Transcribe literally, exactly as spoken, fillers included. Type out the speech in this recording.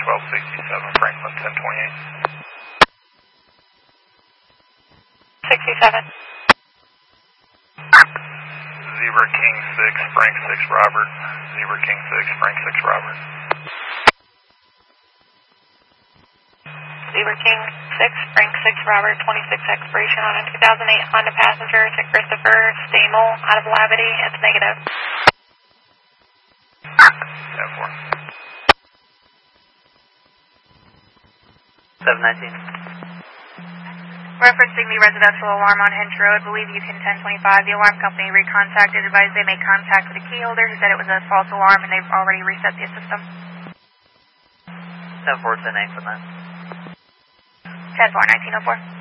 twelve sixty-seven, Franklin ten twenty-eight. sixty-seven. Zebra King six, Frank six, Robert. Zebra King six, Frank six, Robert. Zebra King six, Frank six, Robert, twenty-six expiration on a two thousand eight Honda Passenger to Christopher Stamel out of Labadee. It's negative. ten four. seven nineteen. Referencing the residential alarm on Hinch Road, believe you can ten twenty-five. The alarm company recontacted, advised they made contact with the key holder who said it was a false alarm and they've already reset the system. ten four, ten eight for that. ten four, nineteen oh four.